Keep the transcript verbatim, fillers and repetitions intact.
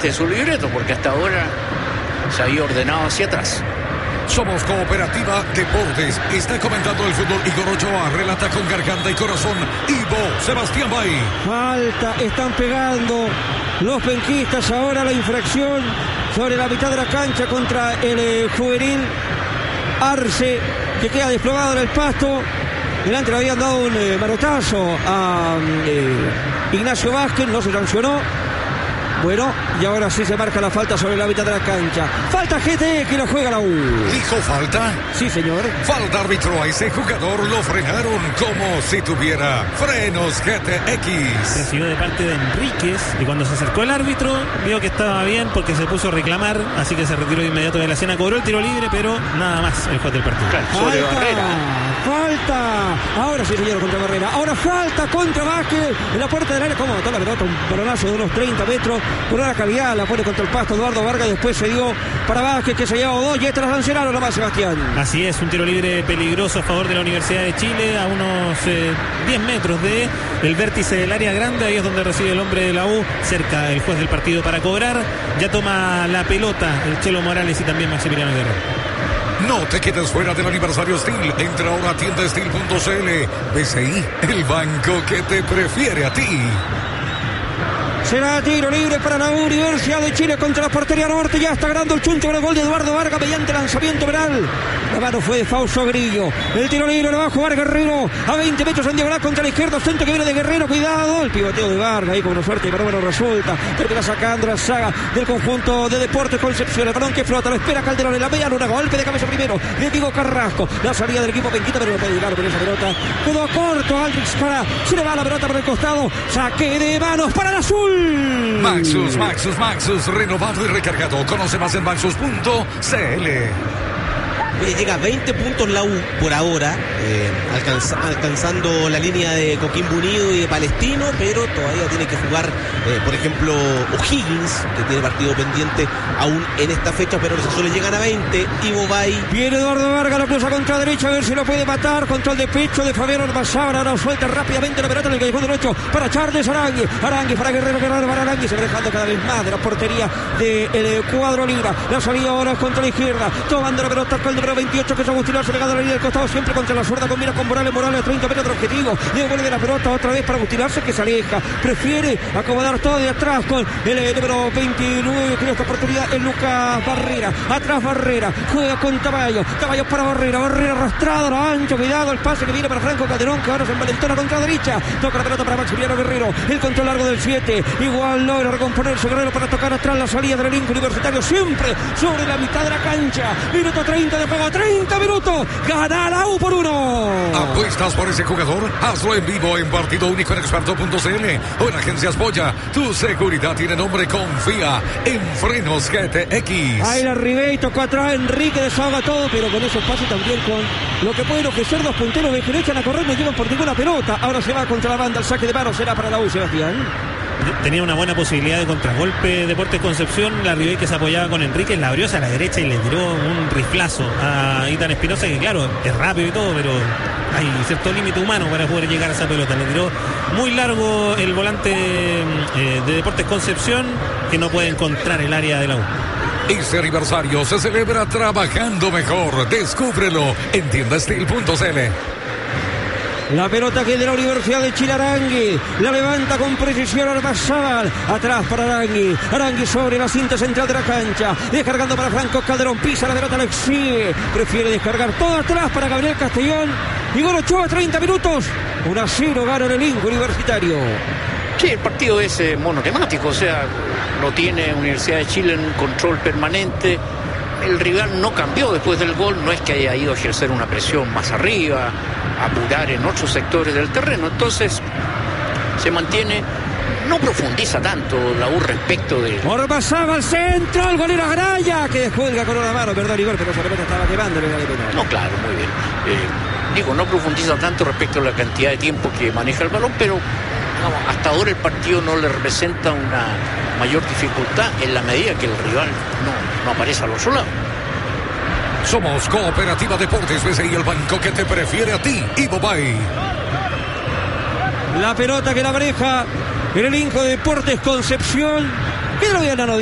parte de su libreto, porque hasta ahora se había ordenado hacia atrás. Somos Cooperativa Deportes. Está comentando el fútbol Igor Ochoa. Relata con garganta y corazón Ivo Sebastián Bay. Falta, están pegando los penquistas. Ahora la infracción sobre la mitad de la cancha contra el eh, juvenil Arce, que queda desplomado en el pasto. Delante le habían dado un eh, manotazo a eh, Ignacio Vázquez, no se sancionó. Bueno, y ahora sí se marca la falta sobre la mitad de la cancha. Falta G T que lo juega la U. ¿Dijo falta? Sí, señor. Falta árbitro a ese jugador. Lo frenaron como si tuviera frenos G T X. Recibió de parte de Enríquez y cuando se acercó el árbitro vio que estaba bien porque se puso a reclamar, así que se retiró de inmediato de la escena. Cobró el tiro libre, pero nada más el juez del partido. Claro, sobre falta, Barrera. Falta. Ahora sí, señor, contra Barrera. Ahora falta contra Vázquez en la puerta del área. ¿Cómo botó la pelota? Un balonazo de unos treinta metros. Con una calidad la pone contra el pasto Eduardo Vargas. Después se dio para Vázquez, que se llevó dos. Y esta la sancionaron nomás, Sebastián. Así es, un tiro libre peligroso a favor de la Universidad de Chile, a unos eh, diez metros de el vértice del área grande. Ahí es donde recibe el hombre de la U, cerca el juez del partido para cobrar. Ya toma la pelota el Chelo Morales y también Maximiliano Guerrero. No te quedes fuera del aniversario Steel. Entra ahora a tienda steel punto c l. B C I, el banco que te prefiere a ti. Será tiro libre para la Universidad de Chile contra la portería norte. Ya está ganando el chuncho con el gol de Eduardo Vargas mediante lanzamiento penal. La mano fue de Fausto Grillo. El tiro libre lo va a jugar Guerrero a veinte metros en diagonal contra la izquierda. Centro que viene de Guerrero. Cuidado. El pivoteo de Vargas ahí con una suerte, pero bueno, resulta. Termina sacando la saga del conjunto de Deportes Concepción. El balón que flota. Lo espera Calderón en la media luna. Golpe de cabeza primero de Diego Carrasco. La salida del equipo penquita, pero no puede llegar con esa pelota. Quedó corto Aldrich para. Se le va la pelota por el costado. Saque de manos para el azul. Maxus, Maxus, Maxus, renovado y recargado. Conoce más en maxus punto c l. Llega a veinte puntos la U por ahora, eh, alcanza, alcanzando la línea de Coquimbo Unido y de Palestino, pero todavía tiene que jugar, eh, por ejemplo, O'Higgins, que tiene partido pendiente aún en esta fecha, pero los azules llegan a veinte. Ivo Bay. Viene Eduardo Vargas, lo cruza contra derecha, a ver si lo puede matar. Control de pecho de Fabián Ormazábal. Ahora suelta rápidamente la pelota en el callejón derecho para Charles Arangui. Arangui para Guerrero, Guerrero para Arangui. Se va dejando cada vez más de la portería del cuadro Libra. La salida ahora es contra la izquierda, tomando la pelota con el número veintiocho, que es Agustín Arce, pegado a la línea del costado, siempre contra la zurda, combina con Morales, Morales a treinta metros de objetivo, devuelve la pelota otra vez para Agustín Arce, que se aleja, prefiere acomodar todo de atrás con el eh, número veintinueve, que en esta oportunidad es Lucas Barrera, atrás Barrera, juega con Tamayo, Tamayo para Barrera, Barrera arrastrado a lo ancho, cuidado el pase que viene para Franco Calderón, que ahora se envalentona contra la derecha, toca la pelota para Maximiliano Guerrero, el control largo del siete, igual logra recomponerse Guerrero para tocar atrás la salida del elenco universitario, siempre sobre la mitad de la cancha, minuto treinta de juego, treinta minutos, gana la U por uno. ¿Apuestas por ese jugador? Hazlo en vivo en partido único en experto punto c l o en Agencias Boya. Tu seguridad tiene nombre, confía en Frenos G T X. Ahí la Ribey tocó atrás, Enrique desahoga todo, pero con esos pases también con lo que pueden ofrecer dos punteros que le echan a correr, no llevan por ninguna pelota. Ahora se va contra la banda, el saque de mano será para la U, Sebastián. Tenía una buena posibilidad de contragolpe Deportes Concepción. La Ribey, que se apoyaba con Enrique, la abrió hacia la derecha y le tiró un riflazo a Itan Espinosa, que claro, es rápido y todo, pero hay cierto límite humano para poder llegar a esa pelota. Le tiró muy largo el volante eh, de Deportes Concepción, que no puede encontrar el área de la U. Este aniversario se celebra trabajando mejor. Descúbrelo en tienda steel punto c l. La pelota que es de la Universidad de Chile, Arangui. La levanta con precisión Ormazábal. Atrás para Arangui. Arangui sobre la cinta central de la cancha. Descargando para Franco Calderón. Pisa la pelota, la exhibe. Prefiere descargar todo atrás para Gabriel Castellón. Igor Ochoa, treinta minutos. uno a cero gana el elenco universitario. Sí, el partido es eh, monotemático, o sea, lo tiene Universidad de Chile en control permanente. El rival no cambió después del gol, no es que haya ido a ejercer una presión más arriba, apurar en otros sectores del terreno, entonces se mantiene, no profundiza tanto la U respecto de... Ormazábal al centro, el golero Araya, que descuelga con una mano, perdón Igor, pero esa pelota estaba quemándole la pelota. No, claro, muy bien. Eh, digo, no profundiza tanto respecto a la cantidad de tiempo que maneja el balón, pero vamos, hasta ahora el partido no le representa una mayor dificultad en la medida que el rival no, no aparece al otro lado. Somos Cooperativa Deportes B C I, el banco que te prefiere a ti. Ivo Bay. La pelota que la maneja el elenco de Deportes Concepción. Que lo habían